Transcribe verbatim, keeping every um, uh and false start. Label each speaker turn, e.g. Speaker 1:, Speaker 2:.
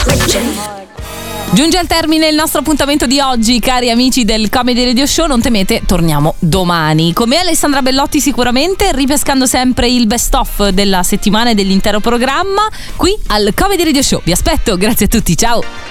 Speaker 1: Giunge al termine il nostro appuntamento di oggi, cari amici del Comedy Radio Show. Non temete, torniamo domani. Con me Alessandra Bellotti sicuramente, ripescando sempre il best of della settimana e dell'intero programma qui al Comedy Radio Show. Vi aspetto, grazie a tutti, ciao!